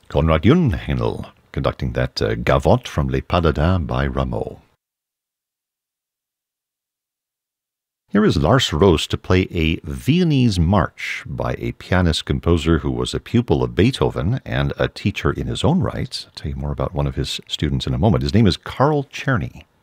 Konrad Jungheinl conducting that Gavotte from Les Pas d'Adam by Rameau. Here is Lars Roos to play a Viennese march by a pianist-composer who was a pupil of Beethoven and a teacher in his own right. I'll tell you more about one of his students in a moment. His name is Carl Czerny.